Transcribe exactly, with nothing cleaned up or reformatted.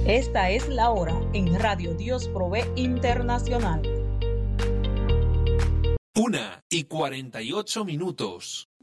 Esta es la hora en Radio Dios Provee Internacional. Una y cuarenta y ocho minutos.